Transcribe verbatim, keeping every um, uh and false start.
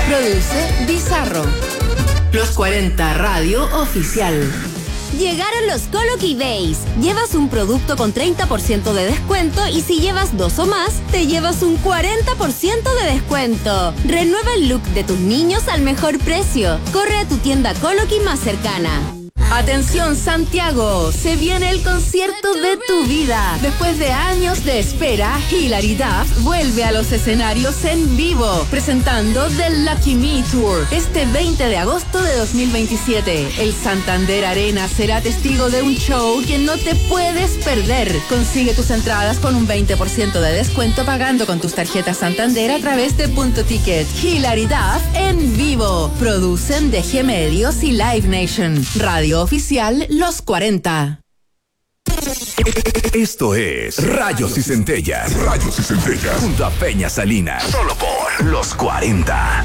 Produce Bizarro. Los cuarenta Radio Oficial. Llegaron los Coloki Days. Llevas un producto con treinta por ciento de descuento y si llevas dos o más, te llevas un cuarenta por ciento de descuento. Renueva el look de tus niños al mejor precio. Corre a tu tienda Coloki más cercana. Atención Santiago, se viene el concierto de tu vida. Después de años de espera, Hilary Duff vuelve a los escenarios en vivo, presentando The Lucky Me Tour. Este veinte de agosto de dos mil veintisiete, el Santander Arena será testigo de un show que no te puedes perder. Consigue tus entradas con un veinte por ciento de descuento pagando con tus tarjetas Santander a través de Punto Ticket. Hilary Duff en vivo. Producen D G Medios y Live Nation. Radio Oficial Los cuarenta. Esto es Rayos y Centellas. Rayos y Centellas. Junto a Peña Salinas. Solo por Los cuarenta.